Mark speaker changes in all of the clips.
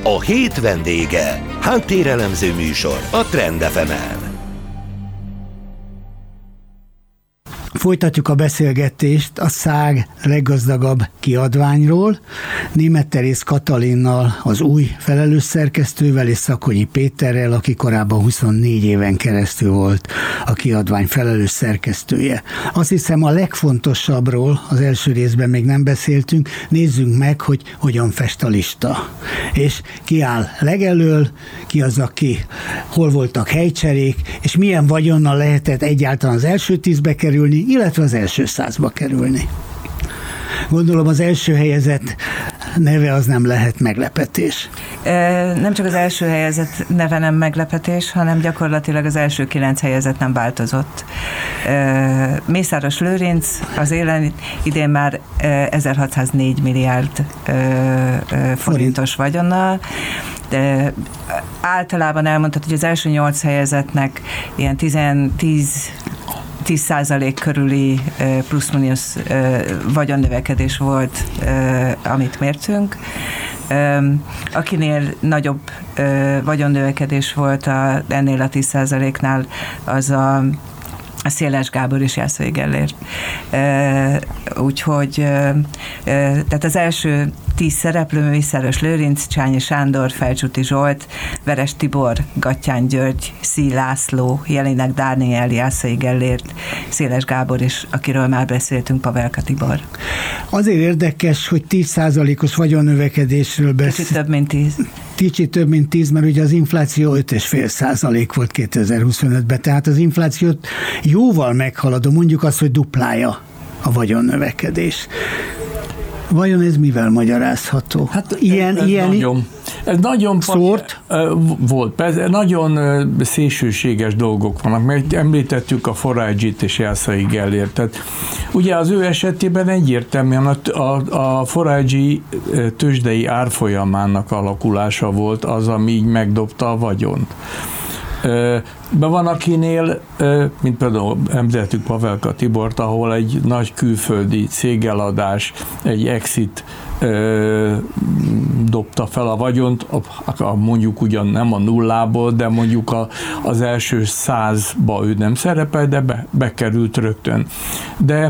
Speaker 1: A hét vendége. Háttérelemző műsor a Trend FM-en.
Speaker 2: Folytatjuk a beszélgetést a SZÁG leggazdagabb kiadványról. Németh Teréz Katalinnal, az új felelős szerkesztővel, és Szakonyi Péterrel, aki korábban 24 éven keresztül volt a kiadvány felelős szerkesztője. Azt hiszem, a legfontosabbról az első részben még nem beszéltünk, nézzünk meg, hogy hogyan fest a lista. És ki áll legelől, ki az, aki hol voltak helycserék, és milyen vagyonnal lehetett egyáltalán az első 10-be kerülni, illetve az első 100-ba kerülni. Gondolom az első helyezett neve az nem lehet meglepetés.
Speaker 3: Nem csak az első helyezett neve nem meglepetés, hanem gyakorlatilag az első 9 helyezett nem változott. Mészáros Lőrinc az élen idén már 1604 milliárd forintos vagyonnal, de általában elmondható, hogy az első 8 helyezettnek ilyen 10% körüli plusz-minusz vagyonnövekedés volt, amit mértünk. Akinél nagyobb vagyonnövekedés volt ennél a 10%-nál, az a Széles Gábor és Jászai Gellért. Úgyhogy tehát az első 10 szereplő: Mészáros Lőrinc, Csányi Sándor, Felcsúti Zsolt, Veres Tibor, Gattyán György, Szí László, Jelinek Dániel, Jászai Gellért, Széles Gábor, és akiről már beszéltünk, Pavelka Tibor.
Speaker 2: Azért érdekes, hogy 10%-os vagyonnövekedésről beszél.
Speaker 3: Kicsit több mint 10.
Speaker 2: Kicsit több mint 10, mert ugye az infláció 5,5% volt 2025-ben, tehát az inflációt jóval meghaladó, mondjuk azt, hogy duplája a vagyonnövekedés. Vajon ez mivel magyarázható?
Speaker 4: Hát ez nagyon
Speaker 2: szórt
Speaker 4: volt. Ez nagyon szélsőséges dolgok vannak, mert említettük a Forágyit és Jászai Gellért. Tehát ugye az ő esetében egyértelműen a Forágyi tőzsdei árfolyamának alakulása volt az, ami így megdobta a vagyont. Be van akinél, mint például említettük Pavelka Tibort, ahol egy nagy külföldi cégeladás, egy exit dobta fel a vagyont, mondjuk ugyan nem a nullából, de mondjuk az első 100-ba ő nem szerepel, de bekerült rögtön. De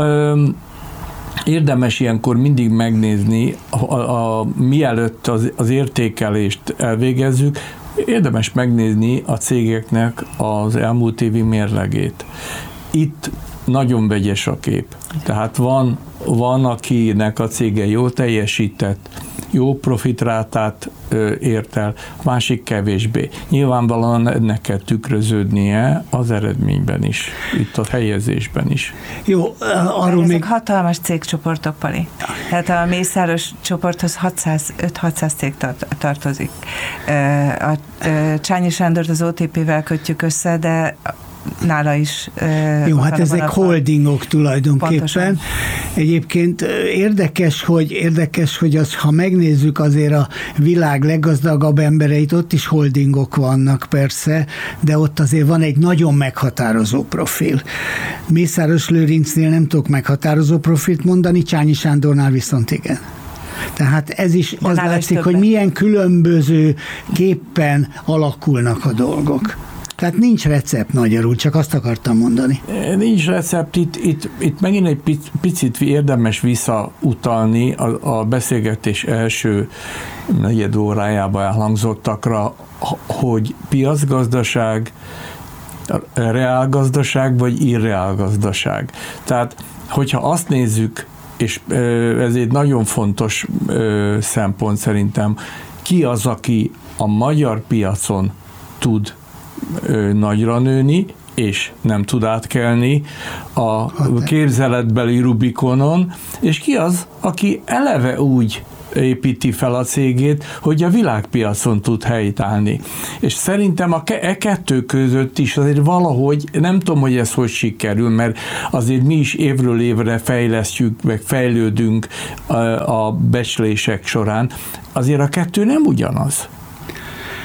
Speaker 4: érdemes ilyenkor mindig megnézni, mielőtt az értékelést elvégezzük, érdemes megnézni a cégeknek az elmúlt évi mérlegét. Itt nagyon vegyes a kép. Tehát van akinek a cége jól teljesített, jó profitrátát ért el, másik kevésbé. Nyilvánvalóan ennek kell tükröződnie az eredményben is, itt a helyezésben is.
Speaker 2: Jó, arról
Speaker 3: ezek hatalmas cégcsoportok, Pali. Tehát a Mészáros csoporthoz 5-600 cég tartozik. A Csányi Sándort az OTP-vel kötjük össze, de nála is.
Speaker 2: Jó, hát ezek holdingok tulajdonképpen.
Speaker 3: Pontosan.
Speaker 2: Egyébként érdekes, hogy ha megnézzük azért a világ leggazdagabb embereit, ott is holdingok vannak persze, de ott azért van egy nagyon meghatározó profil. Mészáros Lőrincnél nem tudok meghatározó profilt mondani, Csányi Sándornál viszont igen. Tehát ez is az látszik, hogy milyen különböző képpen alakulnak a dolgok. Tehát nincs recept magyarul, csak azt akartam mondani.
Speaker 4: Nincs recept, itt megint egy picit érdemes visszautalni a beszélgetés első negyed órájában elhangzottakra, hogy piacgazdaság, reálgazdaság vagy irreálgazdaság. Tehát, hogyha azt nézzük, és ez egy nagyon fontos szempont szerintem, ki az, aki a magyar piacon tud nagyra nőni, és nem tud átkelni a képzeletbeli Rubikonon, és ki az, aki eleve úgy építi fel a cégét, hogy a világpiacon tud helytállni. És szerintem a kettő között is azért valahogy, nem tudom, hogy ez hogy sikerül, mert azért mi is évről évre fejlesztjük, meg fejlődünk a becslések során, azért a kettő nem ugyanaz.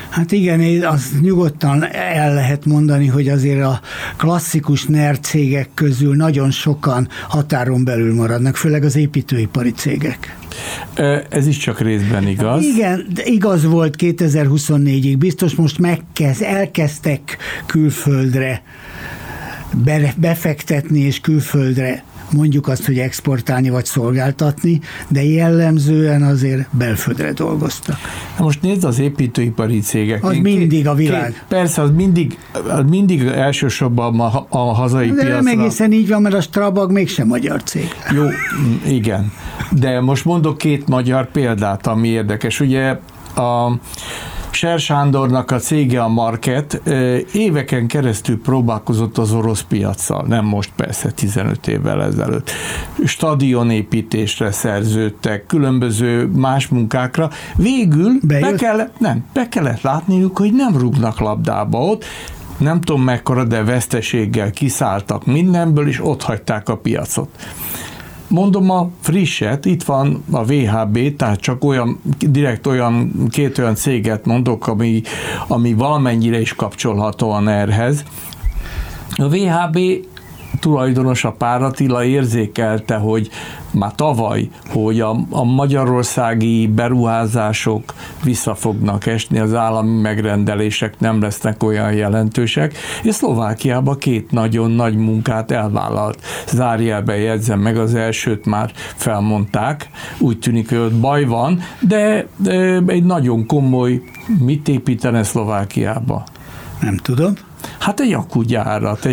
Speaker 2: Hát igen, azt nyugodtan el lehet mondani, hogy azért a klasszikus NER cégek közül nagyon sokan határon belül maradnak, főleg az építőipari cégek.
Speaker 4: Ez is csak részben igaz.
Speaker 2: Igen, de igaz volt 2024-ig, biztos most elkezdtek külföldre befektetni és külföldre mondjuk azt, hogy exportálni vagy szolgáltatni, de jellemzően azért belföldre dolgoztak.
Speaker 4: Most nézd az építőipari cégek.
Speaker 2: Az mindig a világ.
Speaker 4: Persze, az mindig elsősorban a hazai piacra.
Speaker 2: De nem egészen így van, mert a Strabag mégsem magyar cég.
Speaker 4: Jó, igen. De most mondok két magyar példát, ami érdekes. Ugye a Ser Sándornak a cége, a Market, éveken keresztül próbálkozott az orosz piaccal, nem most persze, 15 évvel ezelőtt. Stadionépítésre szerződtek, különböző más munkákra. Végül be kellett látniuk, hogy nem rúgnak labdába ott, nem tudom mekkora, de veszteséggel kiszálltak mindenből, és ott hagyták a piacot. Mondom a frisset, itt van a VHB, tehát csak két olyan céget mondok, ami valamennyire is kapcsolható a NER-hez. A VHB tulajdonosa Pár Attila érzékelte, hogy már tavaly, hogy a magyarországi beruházások vissza fognak esni, az állami megrendelések nem lesznek olyan jelentősek, és Szlovákiában két nagyon nagy munkát elvállalt. Zárójelben jegyzem meg, az elsőt már felmondták, úgy tűnik, hogy ott baj van, de egy nagyon komoly, mit építene Szlovákiába?
Speaker 2: Nem tudom.
Speaker 4: Hát egy akkugyárat,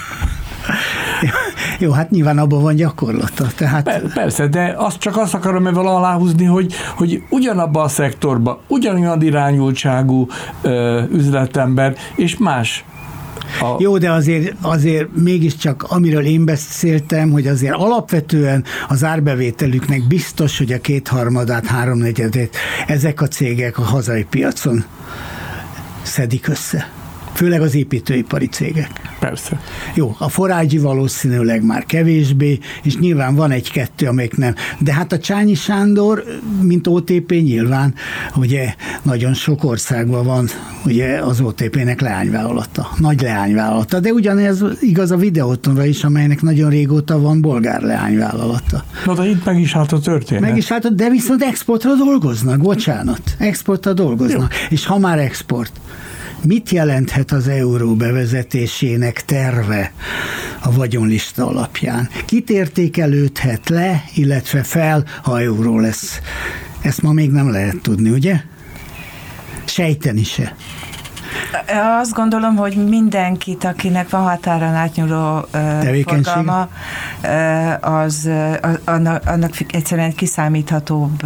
Speaker 2: Jó, hát nyilván abban van gyakorlata. Tehát...
Speaker 4: Persze, de csak azt akarom ebben aláhúzni, hogy ugyanabban a szektorban ugyanolyan irányultságú üzletember és más.
Speaker 2: Jó, de azért mégiscsak, amiről én beszéltem, hogy azért alapvetően az árbevételüknek biztos, hogy a 2/3, 3/4 ezek a cégek a hazai piacon szedik össze. Főleg az építőipari cégek.
Speaker 4: Persze.
Speaker 2: Jó, a Forágyi valószínűleg már kevésbé, és nyilván van egy-kettő, amelyik nem. De hát a Csányi Sándor, mint OTP nyilván, ugye nagyon sok országban van ugye az OTP-nek leányvállalata, nagy leányvállalata, de ugyanez igaz a Videótonra is, amelynek nagyon régóta van bolgár leányvállalata.
Speaker 4: Na de itt meg is állt a történet.
Speaker 2: Meg is állt, de viszont exportra dolgoznak, bocsánat, exportra dolgoznak. Jó. És ha már export, mit jelenthet az euró bevezetésének terve a vagyonlista alapján? Kit értékelődhet le, illetve fel, ha euró lesz? Ezt ma még nem lehet tudni, ugye? Sejteni se.
Speaker 3: Azt gondolom, hogy mindenkit, akinek van határon átnyúló forgalma, annak egyszerűen kiszámíthatóbb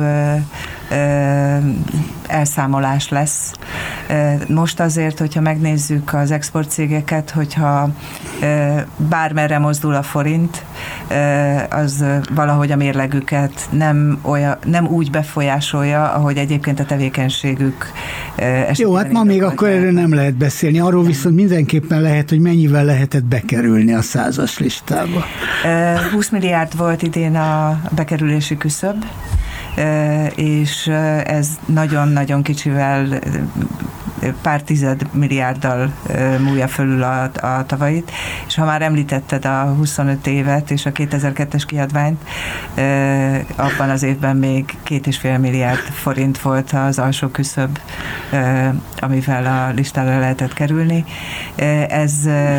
Speaker 3: elszámolás lesz. Most azért, hogyha megnézzük az exportcégeket, hogyha bármerre mozdul a forint, az valahogy a mérlegüket nem úgy befolyásolja, ahogy egyébként a tevékenységük esetében.
Speaker 2: Jó, hát ma még akkor erről nem lehet beszélni. Arról viszont mindenképpen lehet, hogy mennyivel lehetett bekerülni a 100-as listába.
Speaker 3: 20 milliárd volt idén a bekerülési küszöb, és ez nagyon-nagyon kicsivel, pár 10 milliárddal múlja fölül a tavalyit, és ha már említetted a 25 évet és a 2002-es kiadványt, abban az évben még 2,5 milliárd forint volt az alsó küszöb, amivel a listára lehetett kerülni. Ez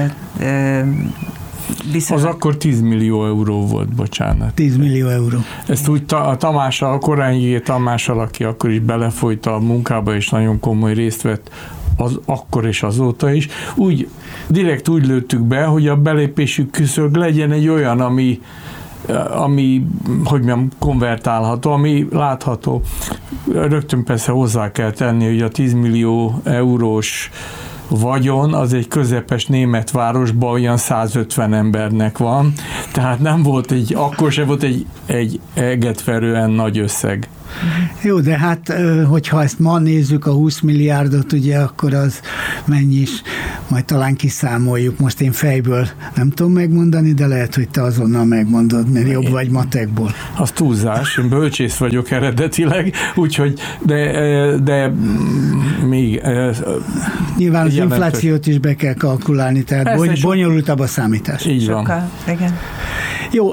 Speaker 4: az akkor 10 millió euró volt, bocsánat.
Speaker 2: 10 millió euró.
Speaker 4: Ezt úgy a Tamással, a Korányi Tamással, aki akkor is belefolyt a munkába, és nagyon komoly részt vett akkor és azóta is, direkt úgy lőttük be, hogy a belépésük küszöb legyen egy olyan, ami hogy mondjam, konvertálható, ami látható. Rögtön persze hozzá kell tenni, hogy a 10 millió eurós vagyon az egy közepes német városban olyan 150 embernek van, tehát nem volt akkor se volt egy egetverően nagy összeg.
Speaker 2: Jó, de hát, hogyha ezt ma nézzük, a 20 milliárdot, ugye, akkor az mennyi is, majd talán kiszámoljuk. Most én fejből nem tudom megmondani, de lehet, hogy te azonnal megmondod, mert jobb vagy matekból.
Speaker 4: Az túlzás, én bölcsész vagyok eredetileg, úgyhogy, de még...
Speaker 2: Nyilván az inflációt is be kell kalkulálni, tehát bonyolultabb a számítás.
Speaker 4: Így van.
Speaker 3: Sokkal, igen.
Speaker 2: Jó,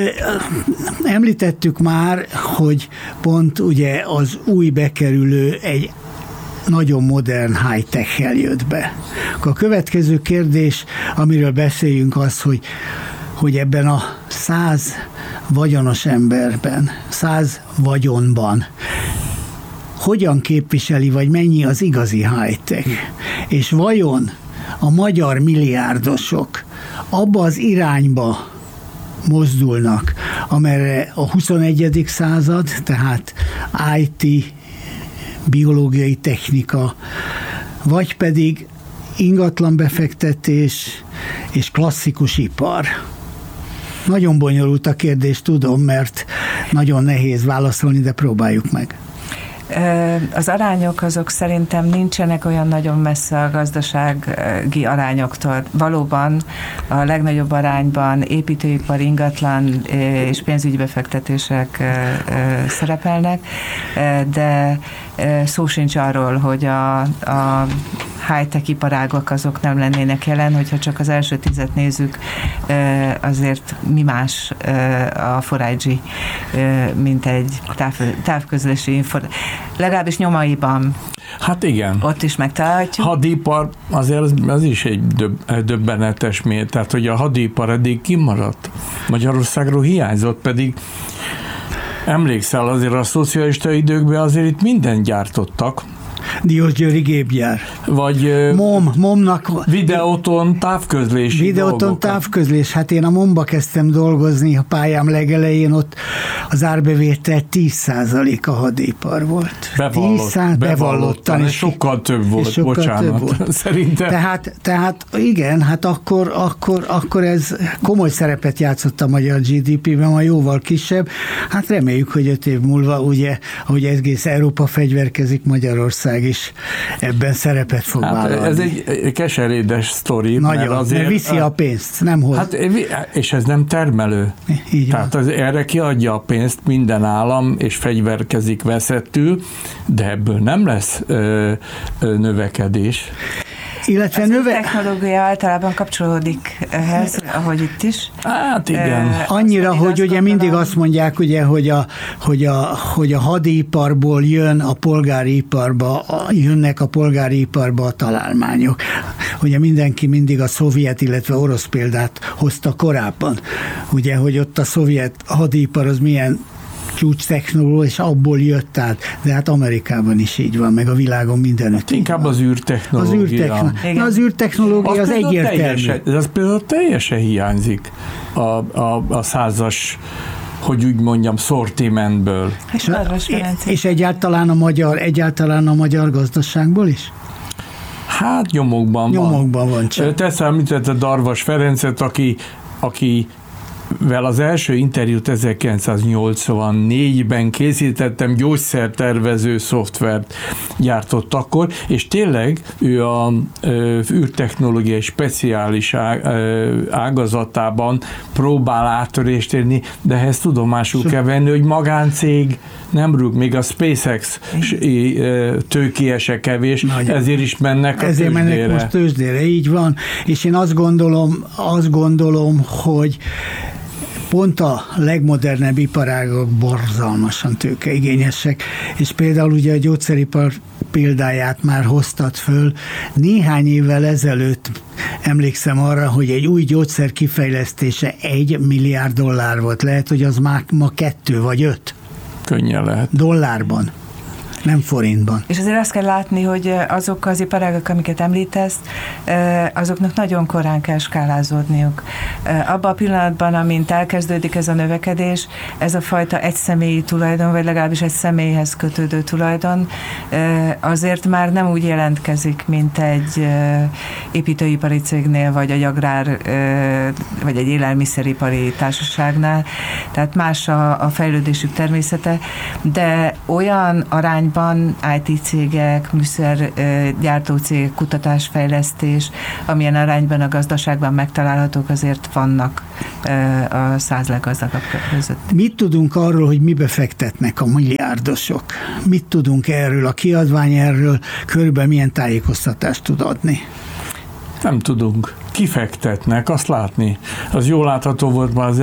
Speaker 2: említettük már, hogy pont ugye az új bekerülő egy nagyon modern high-tech-hel jött be. Akkor a következő kérdés, amiről beszéljünk, az, hogy ebben a 100 vagyonos emberben, 100 vagyonban hogyan képviseli, vagy mennyi az igazi high-tech? És vajon a magyar milliárdosok abba az irányba mozdulnak, amerre a 21. század, tehát IT, biológiai technika, vagy pedig ingatlan befektetés és klasszikus ipar. Nagyon bonyolult a kérdés, tudom, mert nagyon nehéz válaszolni, de próbáljuk meg.
Speaker 3: Az arányok azok szerintem nincsenek olyan nagyon messze a gazdasági arányoktól. Valóban a legnagyobb arányban építőipar, ingatlan és pénzügyi befektetések szerepelnek, de szó sincs arról, hogy a high-tech iparágok azok nem lennének jelen, hogyha csak az első 10 nézzük, azért mi más a 4G, mint egy távközlési legalábbis nyomaiban.
Speaker 4: Hát igen.
Speaker 3: Ott is megtalálhatjuk.
Speaker 4: Hadipar, azért az is egy döbbenetes mér, tehát hogy a hadipar eddig kimaradt. Magyarországról hiányzott, pedig emlékszel, azért a szocialista időkben azért itt mindent gyártottak.
Speaker 2: Diósgyőri gépgyár.
Speaker 4: Vagy
Speaker 2: MOM-nak
Speaker 4: Videóton távközlési
Speaker 2: Videóton
Speaker 4: dolgokat.
Speaker 2: távközlés. Hát én a MOM-ba kezdtem dolgozni a pályám legelején, ott az árbevétel 10% a hadipar volt. Bevallottan.
Speaker 4: És sokkal több volt, bocsánat. Szerintem.
Speaker 2: Tehát igen, hát akkor ez komoly szerepet játszott a magyar GDP-ben, ma jóval kisebb. Hát reméljük, hogy 5 év múlva, ugye, ahogy egész Európa fegyverkezik, Magyarország is ebben szerepet fog vállalni.
Speaker 4: Ez egy keserédes sztori.
Speaker 2: Nagyon, mert viszi a pénzt, nem hoz.
Speaker 4: Hát, és ez nem termelő.
Speaker 2: Így
Speaker 4: Tehát erre kiadja a pénzt minden állam, és fegyverkezik veszettül, de ebből nem lesz növekedés.
Speaker 2: Illetve
Speaker 3: technológia általában kapcsolódik ehhez, ahogy itt is.
Speaker 4: Hát igen.
Speaker 2: Annyira, hogy ugye mindig azt mondják, ugye, hogy a hadiparból jönnek a polgári iparba a találmányok. Ugye mindenki mindig a szovjet, illetve orosz példát hozta korábban. Ugye, hogy ott a szovjet hadipar az milyen csúcs technológia, és abból jött át. De hát Amerikában is így van, meg a világon mindenütt.
Speaker 4: Inkább az űrtechnológia.
Speaker 2: Az űrtechnológia az egyértelmű.
Speaker 4: Ez például teljesen hiányzik a 100-as, hogy úgy mondjam, szortimentből.
Speaker 2: És egyáltalán a magyar gazdaságból is?
Speaker 4: Hát nyomokban
Speaker 2: van csak.
Speaker 4: Te említetted Darvas Ferencet, akivel az első interjút 1984-ben készítettem, gyógyszertervező szoftvert gyártott akkor, és tényleg ő a űrtechnológiai speciális ágazatában próbál áttörést érni, de ehhez tudomásul kell venni, hogy magáncég nem rúg, még a SpaceX tőkése kevés, ezért is mennek a tőzsdére.
Speaker 2: Ezért mennek most tőzsdére, így van, és én azt gondolom, hogy pont a legmodernebb iparágok borzalmasan tőkeigényesek, és például ugye a gyógyszeripar példáját már hoztad föl. Néhány évvel ezelőtt emlékszem arra, hogy egy új gyógyszer kifejlesztése $1 milliárd volt. Lehet, hogy az ma 2 vagy 5.
Speaker 4: Könnyen lehet.
Speaker 2: Dollárban. Nem forintban.
Speaker 3: És azért azt kell látni, hogy azok az iparágak, amiket említesz, azoknak nagyon korán kell skálázódniuk. Abban a pillanatban, amint elkezdődik ez a növekedés, ez a fajta egyszemélyi tulajdon, vagy legalábbis egy személyhez kötődő tulajdon, azért már nem úgy jelentkezik, mint egy építőipari cégnél, vagy egy agrár, vagy egy élelmiszeripari társaságnál. Tehát más a fejlődésük természete, de olyan arányban IT cégek, műszergyártó cégek, kutatásfejlesztés, amilyen arányban a gazdaságban megtalálhatók, azért vannak a 100 leggazdagabb között.
Speaker 2: Mit tudunk arról, hogy mibe fektetnek a milliárdosok? Mit tudunk erről, a kiadvány erről körülbelül milyen tájékoztatást tud adni?
Speaker 4: Nem tudunk. Kifektetnek, azt látni. Az jól látható volt már az